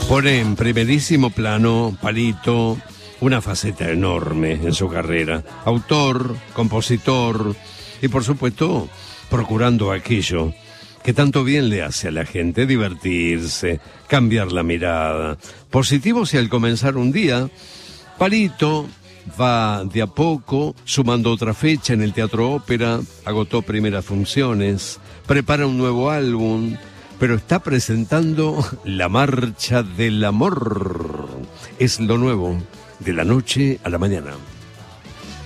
Pone en primerísimo plano Palito una faceta enorme en su carrera. Autor, compositor y por supuesto procurando aquello que tanto bien le hace a la gente: divertirse, cambiar la mirada. Positivo si al comenzar un día, Palito va de a poco sumando otra fecha en el Teatro Ópera, agotó primeras funciones, prepara un nuevo álbum, pero está presentando La Marcha del Amor. Es lo nuevo, de la noche a la mañana.